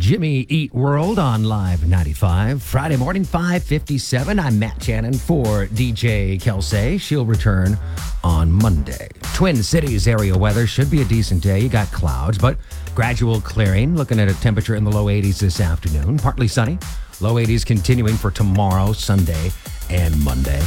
Jimmy Eat World on Live 95. Friday morning, 5:57. I'm Matt Channon for DJ Kelsey. She'll return on Monday. Twin Cities area weather should be a decent day. You got clouds, but gradual clearing. Looking at a temperature in the low 80s this afternoon. Partly sunny. Low 80s continuing for tomorrow, Sunday, and Monday.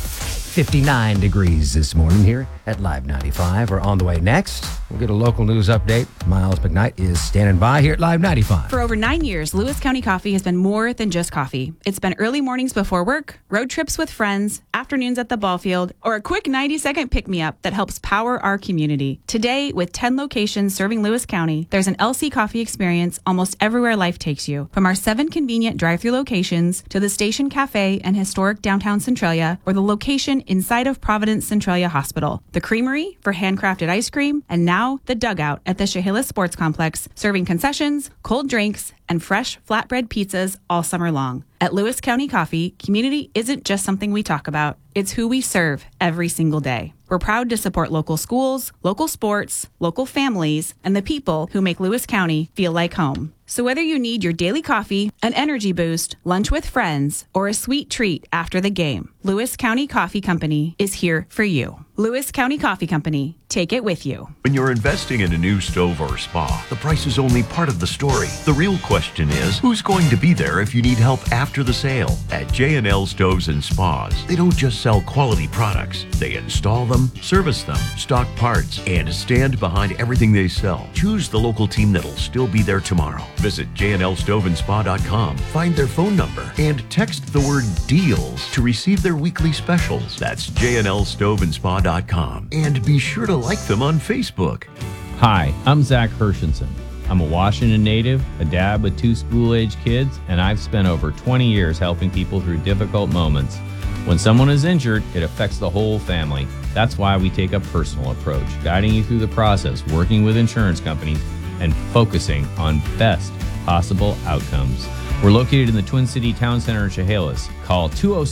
59 degrees this morning here at Live 95. We're on the way next. We'll get a local news update. Miles McKnight is standing by here at Live 95. For over 9 years, Lewis County Coffee has been more than just coffee. It's been early mornings before work, road trips with friends, afternoons at the ball field, or a quick 90-second pick-me-up that helps power our community. Today, with 10 locations serving Lewis County, there's an LC Coffee experience almost everywhere life takes you. From our 7 convenient drive-thru locations to the Station Cafe and historic downtown Centralia, or the location inside of Providence Centralia Hospital, the Creamery for handcrafted ice cream, and now the Dugout at the Chehalis Sports Complex, serving concessions, cold drinks, and fresh flatbread pizzas all summer long. At Lewis County Coffee, community isn't just something we talk about. It's who we serve every single day. We're proud to support local schools, local sports, local families, and the people who make Lewis County feel like home. So whether you need your daily coffee, an energy boost, lunch with friends, or a sweet treat after the game, Lewis County Coffee Company is here for you. Lewis County Coffee Company. Take it with you. When you're investing in a new stove or spa, the price is only part of the story. The real question is, who's going to be there if you need help after the sale? At J&L Stoves and Spas, they don't just sell quality products. They install them, service them, stock parts, and stand behind everything they sell. Choose the local team that'll still be there tomorrow. Visit jnlstoveandspa.com, find their phone number, and text the word DEALS to receive their weekly specials. That's jnlstoveandspa.com. And be sure to like them on Facebook. Hi, I'm Zach Hershenson. I'm a Washington native, a dad with 2 school-age kids, and I've spent over 20 years helping people through difficult moments. When someone is injured, it affects the whole family. That's why we take a personal approach, guiding you through the process, working with insurance companies, and focusing on best possible outcomes. We're located in the Twin City Town Center in Chehalis. Call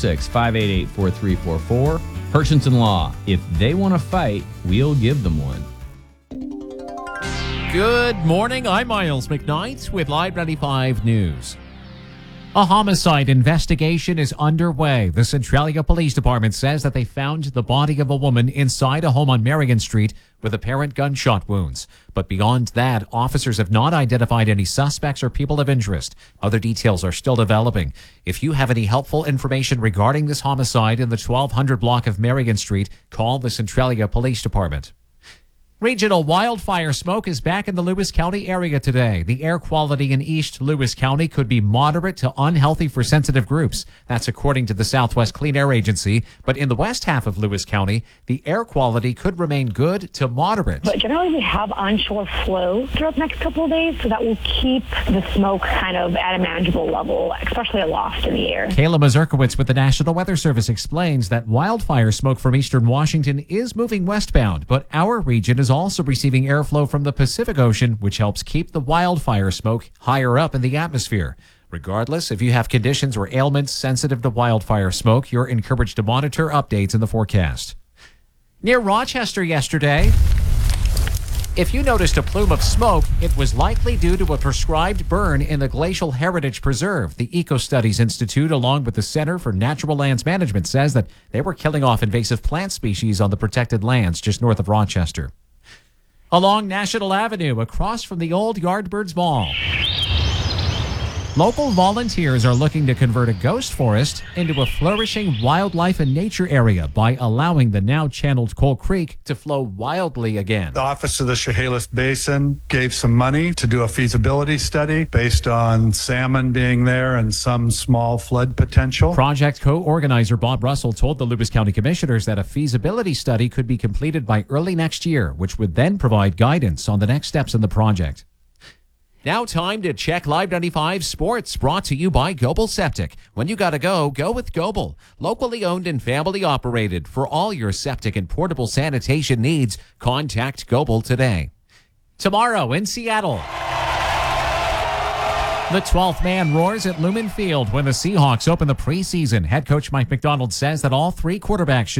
206-588-4344. Hershenson Law. If they want to fight, we'll give them one. Good morning. I'm Miles McKnight with Live 95 News. A homicide investigation is underway. The Centralia Police Department says that they found the body of a woman inside a home on Marion Street with apparent gunshot wounds. But beyond that, officers have not identified any suspects or people of interest. Other details are still developing. If you have any helpful information regarding this homicide in the 1200 block of Marion Street, call the Centralia Police Department. Regional wildfire smoke is back in the Lewis County area today. The air quality in East Lewis County could be moderate to unhealthy for sensitive groups. That's according to the Southwest Clean Air Agency. But in the west half of Lewis County, the air quality could remain good to moderate. But generally we have onshore flow throughout the next couple of days, so that will keep the smoke kind of at a manageable level, especially aloft in the air. Kayla Mazurkowitz with the National Weather Service explains that wildfire smoke from eastern Washington is moving westbound, but our region is also receiving airflow from the Pacific Ocean, which helps keep the wildfire smoke higher up in the atmosphere. Regardless, if you have conditions or ailments sensitive to wildfire smoke, you're encouraged to monitor updates in the forecast. Near Rochester yesterday, if you noticed a plume of smoke, it was likely due to a prescribed burn in the Glacial Heritage Preserve. The Eco Studies Institute, along with the Center for Natural Lands Management, says that they were killing off invasive plant species on the protected lands just north of Rochester. Along National Avenue, across from the old Yardbirds Mall, local volunteers are looking to convert a ghost forest into a flourishing wildlife and nature area by allowing the now channeled Coal Creek to flow wildly again. The Office of the Chehalis Basin gave some money to do a feasibility study based on salmon being there and some small flood potential. Project co-organizer Bob Russell told the Lewis County Commissioners that a feasibility study could be completed by early next year, which would then provide guidance on the next steps in the project. Now time to check Live 95 Sports, brought to you by Goebel Septic. When you gotta go, go with Goebel. Locally owned and family operated. For all your septic and portable sanitation needs, contact Goebel today. Tomorrow in Seattle, the 12th man roars at Lumen Field when the Seahawks open the preseason. Head coach Mike McDonald says that all 3 quarterbacks should